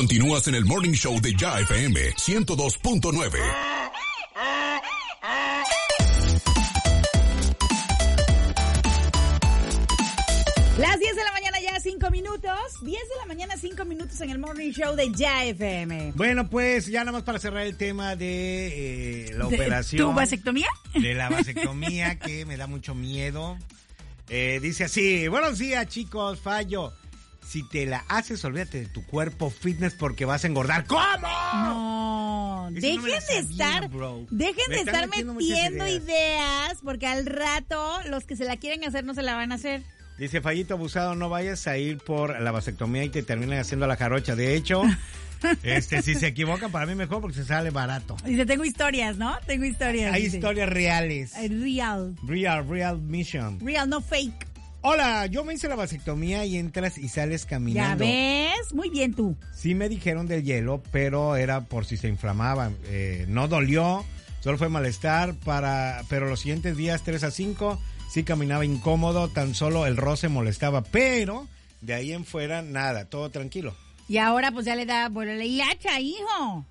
Continúas en el Morning Show de Ya FM 102.9. Las 10 de la mañana ya 5 minutos. 10 de la mañana 5 minutos en el Morning Show de Ya FM. Bueno, pues ya nada más para cerrar el tema de la operación. ¿Tu vasectomía? De la vasectomía, que me da mucho miedo. Dice así: buenos días, chicos, Fallo. Si te la haces, olvídate de tu cuerpo fitness porque vas a engordar. ¿Cómo? No, dejen de estar metiendo ideas porque al rato los que se la quieren hacer no se la van a hacer. Dice Fallito abusado, no vayas a ir por la vasectomía y te terminan haciendo la jarocha. De hecho, si se equivocan, para mí mejor porque se sale barato. Dice, tengo historias, ¿no? Tengo historias. Hay historias reales. Real mission. Real, no fake. Hola, yo me hice la vasectomía y entras y sales caminando. ¿Ya ves? Muy bien tú. Sí me dijeron del hielo, pero era por si se inflamaba. No dolió, solo fue malestar, pero los siguientes días, 3 a 5, sí caminaba incómodo, tan solo el roce molestaba, pero de ahí en fuera, nada, todo tranquilo. Y ahora pues ya le da por la hilacha, hijo.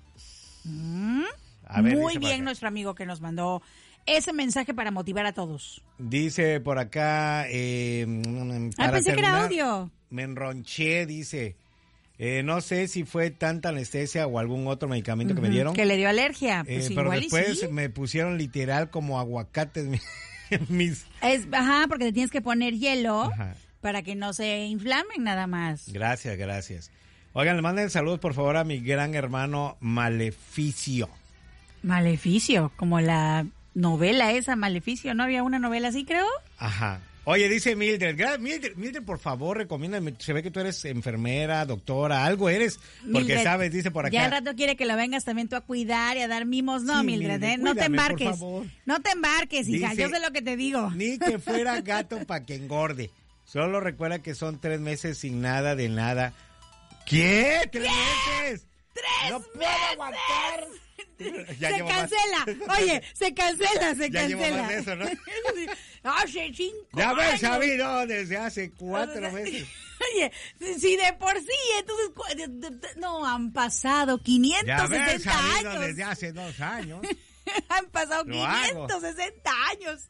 A ver, muy bien nuestro amigo que nos mandó ese mensaje para motivar a todos. Dice por acá... pensé que era audio. Me enronché, dice... no sé si fue tanta anestesia o algún otro medicamento que me dieron. Que le dio alergia. Pues pero igual después sí. Me pusieron literal como aguacates porque te tienes que poner hielo para que no se inflamen nada más. Gracias. Oigan, le manden saludos por favor a mi gran hermano Maleficio. Maleficio, como la novela esa, Maleficio, ¿no había una novela así, creo? Ajá. Oye, dice Mildred, Mildred, por favor, recomiéndame, se ve que tú eres enfermera, doctora, algo eres, porque Mildred, sabes, dice por acá. Ya al rato quiere que lo vengas también tú a cuidar y a dar mimos, no, sí, Mildred, no te embarques, por favor. No te embarques, hija, dice, yo sé lo que te digo. Ni que fuera gato para que engorde, solo recuerda que son 3 meses sin nada de nada. ¿Qué? ¿3 meses? 3 no puedo aguantar. Ya se cancela. Oye, se cancela. Ya llevo más de eso, ¿no? Hace 5 ya años. ves, sabido desde hace 4 meses. Oye, si de por sí, entonces, no, han pasado 560 años. Desde hace 2 años. Han pasado 560 años.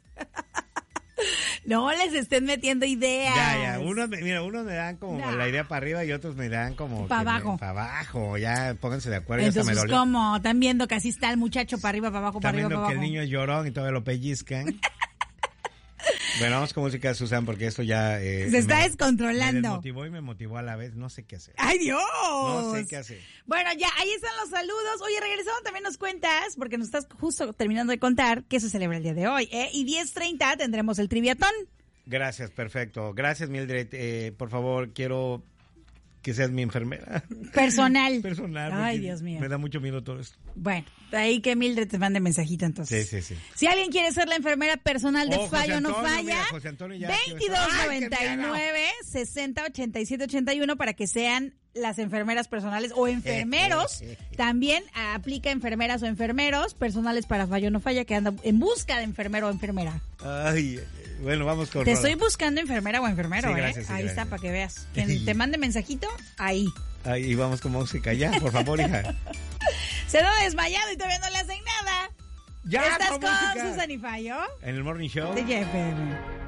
No les estén metiendo ideas. Ya. Unos me dan como la idea para arriba y otros me dan como... Para abajo. Para abajo. Ya, pónganse de acuerdo. Entonces, ya me ¿cómo? ¿Están viendo que así está el muchacho para arriba, para abajo, para arriba, para abajo? Están viendo que el niño es llorón y todavía lo pellizcan. Bueno, vamos con música de Susan porque esto ya... se está descontrolando. Me desmotivó y me motivó a la vez. No sé qué hacer. ¡Ay, Dios! No sé qué hacer. Bueno, ya, ahí están los saludos. Oye, regresando también nos cuentas, porque nos estás justo terminando de contar que se celebra el día de hoy, Y 10:30 tendremos el triviatón. Gracias, perfecto. Gracias, Mildred. Por favor, quiero que seas mi enfermera. Personal. Ay, Dios mío. Me da mucho miedo todo esto. Bueno, ahí que Mildred te mande mensajito entonces. Sí. Si alguien quiere ser la enfermera personal de Fallo Antonio, No Falla, mira, José Antonio ya 2299 60 87 81 para que sean las enfermeras personales o enfermeros. También aplica enfermeras o enfermeros personales para Fallo No Falla que anda en busca de enfermero o enfermera. Ay, bueno, vamos con Te estoy buscando enfermera o enfermero, sí, gracias, ahí gracias. Está, para que veas. Quien te mande mensajito, ahí. Ahí vamos con música, ya, por favor, hija. Se lo ha desmayado y todavía no le hacen nada. Ya, ¿Estás con música. Susan y Fallo? En el Morning Show De Ya FM.